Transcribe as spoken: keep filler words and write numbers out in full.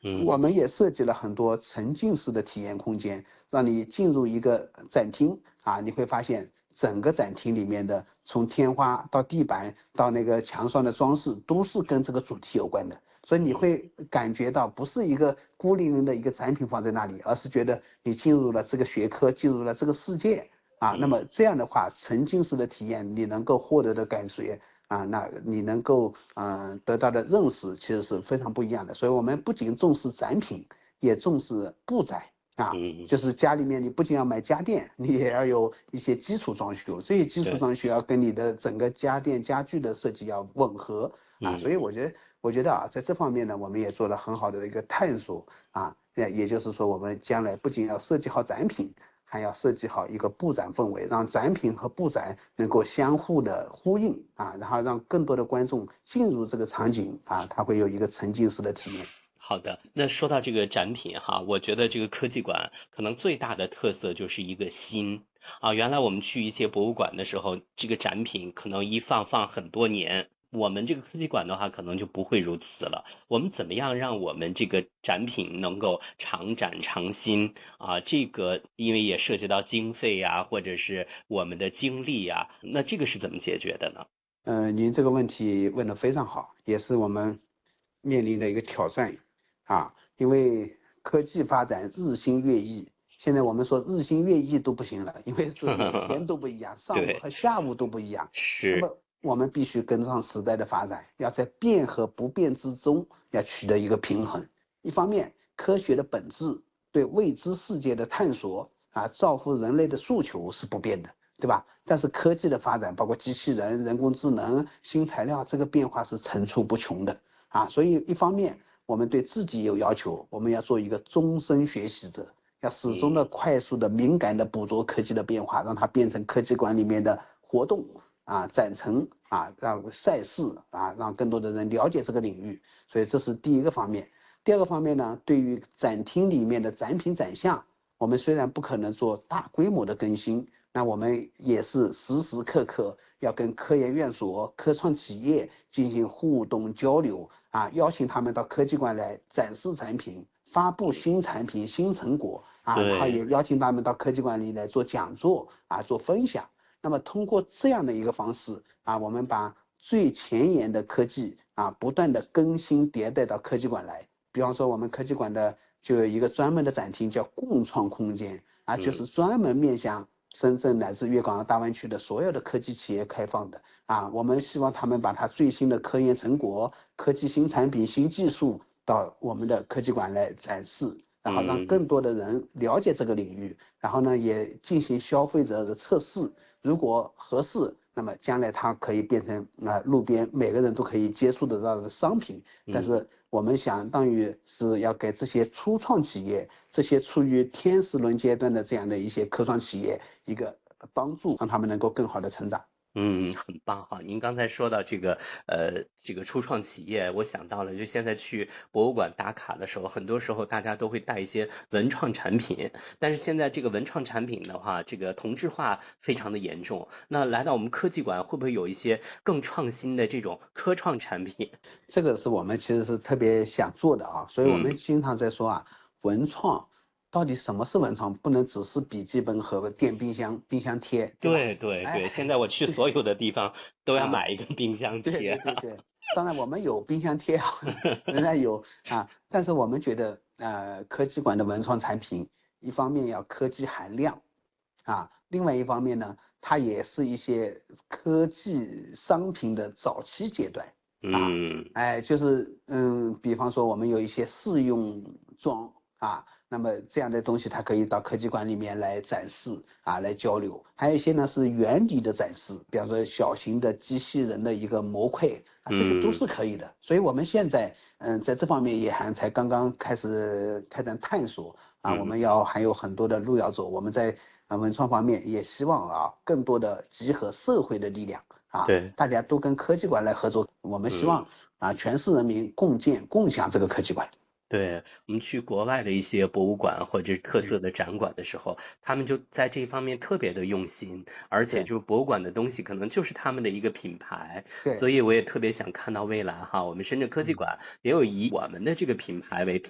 嗯我们也设计了很多沉浸式的体验空间，让你进入一个展厅啊，你会发现整个展厅里面的从天花到地板到那个墙上的装饰都是跟这个主题有关的，所以你嗯会感觉到不是一个孤零零的一个展品放在那里，而是觉得你进入了这个学科，进入了这个世界啊。那嗯。 么这样的话，沉浸式的体验你能够获得的感觉啊，那你能够嗯、呃得到的认识其实是非常不一样的。所以我们不仅重视展品，也重视布展啊， 嗯就是家里面你不仅要买家电，你也要有一些基础装修，这些基础对。 装修要跟你的整个家电家具的设计要吻合啊。所以嗯我觉得，我觉得啊，在这方面呢，我们也做了很好的一个探索啊，也也就是说，我们将来不仅要设计好展品。还要设计好一个布展氛围，让展品和布展能够相互的呼应啊，然后让更多的观众进入这个场景啊，他会有一个沉浸式的体验。 好的，那说到这个展品哈，我觉得这个科技馆可能最大的特色就是一个新啊。原来我们去一些博物馆的时候，这个展品可能一放放很多年。我们这个科技馆的话，可能就不会如此了。我们怎么样让我们这个展品能够常展常新啊？这个因为也涉及到经费呀，或者是我们的精力呀，那这个是怎么解决的呢？ 嗯、呃您这个问题问得非常好，也是我们面临的一个挑战啊，因为科技发展日新月异，现在我们说日新月异都不行了，因为是每天都不一样，上午对。 和下午都不一样。那是。 么我们必须跟上时代的发展，要在变和不变之中要取得一个平衡。一方面，科学的本质对未知世界的探索啊，造福人类的诉求是不变的。对吧？但是科技的发展，包括机器人、人工智能、新材料，这个变化是层出不穷的啊。所以一方面我们对自己有要求，我们要做一个终身学习者，要始终的嗯快速的、敏感的捕捉科技的变化，让它变成科技馆里面的活动啊、展陈啊、让赛事啊，让更多的人了解这个领域。所以这是第一个方面。第二个方面呢，对于展厅里面的展品展项，我们虽然不可能做大规模的更新，那我们也是时时刻刻要跟科研院所、科创企业进行互动交流啊，邀请他们到科技馆来展示产品、发布嗯。 新产品、新成果啊，然后对。 也邀请他们到科技馆里来做讲座啊，做分享。那么通过这样的一个方式啊，我们把最前沿的科技啊，不断的更新迭代到科技馆来。比方说，我们科技馆的就有一个专门的展厅叫共创空间啊，就嗯是专门面向深圳乃至粤港澳大湾区的所有的科技企业开放的啊。我们希望他们把他最新的科研成果、科技新产品、新技术到我们的科技馆来展示，然后让嗯。 更多的人了解这个领域，然后呢也进行消费者的测试，如果合适，那么将来它可以变成啊、呃、路边每个人都可以接触得到的商品。但嗯。 是我们相当于是要给这些初创企业，这些处于天使轮阶段的这样的一些科创企业一个帮助，让他们能够更好的成长。 嗯，很棒哈！您刚才说到这个，呃，这个初创企业，我想到了，就现在去博物馆打卡的时候，很多时候大家都会带一些文创产品，但是现在这个文创产品的话，这个同质化非常的严重。那来到我们科技馆，会不会有一些更创新的这种科创产品？ 这个是我们其实是特别想做的啊，所以我们嗯。 经常在说啊，文创到底什么是文创？不能只是笔记本和电冰箱、冰箱贴，对吧？ 对对对，现哎， 在我去所有的地方都要啊， 买一个冰箱对贴。 对对对，当然我们有冰箱贴啊，仍然有啊，但是我们觉得呃，科技馆的文创产品，一方面要科技含量啊，另外一方面呢，它也是一些科技商品的早期阶段啊， 嗯哎，就是嗯，比方说我们有一些试用装啊，那么这样的东西它可以到科技馆里面来展示啊，来交流。还有一些呢是原理的展示，比方说小型的机器人的一个模块啊，这个都嗯。 是可以的。所以我们现在嗯在这方面也还才刚刚开始开展探索啊，我嗯。 们要还有很多的路要走。我们在啊文创方面也希望啊更多的集合社会的力量啊， 对。 大家都跟科技馆来合作。我们希嗯。 望啊全市人民共建共享这个科技馆。 对，我们去国外的一些博物馆或者特嗯， 色的展馆的时候，他们就在这方面特别的用心，而且对就是博物馆的东西可能就是他们的一个品牌，所对， 以我也特别想看到未来哈，我们深圳科技嗯。 馆也有以我们的这个品牌为